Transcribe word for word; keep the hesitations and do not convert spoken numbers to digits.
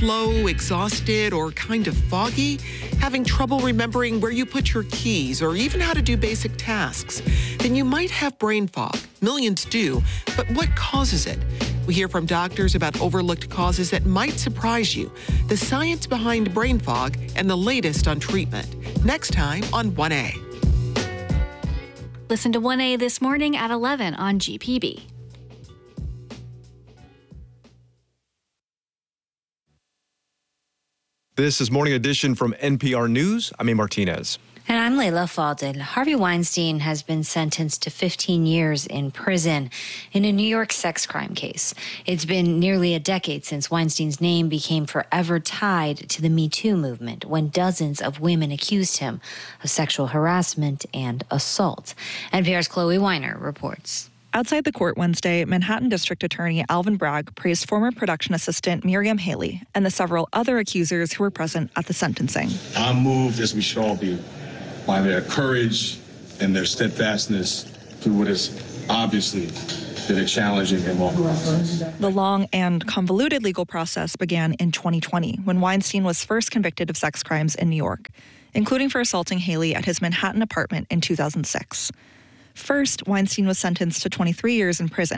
slow, exhausted, or kind of foggy? Having trouble remembering where you put your keys or even how to do basic tasks? Then you might have brain fog. Millions do, but what causes it? We hear from doctors about overlooked causes that might surprise you, the science behind brain fog, and the latest on treatment. Next time on one A. Listen to one A this morning at eleven on G P B. This is Morning Edition from N P R News. I'm A. Martinez. And I'm Layla Faldin. Harvey Weinstein has been sentenced to fifteen years in prison in a New York sex crime case. It's been nearly a decade since Weinstein's name became forever tied to the Me Too movement, when dozens of women accused him of sexual harassment and assault. N P R's Chloe Weiner reports. Outside the court Wednesday, Manhattan District Attorney Alvin Bragg praised former production assistant Miriam Haley and the several other accusers who were present at the sentencing. I'm moved, as we should all be, by their courage and their steadfastness through what is obviously been a challenging and long process. The long and convoluted legal process began in twenty twenty when Weinstein was first convicted of sex crimes in New York, including for assaulting Haley at his Manhattan apartment in two thousand six. First, Weinstein was sentenced to twenty-three years in prison.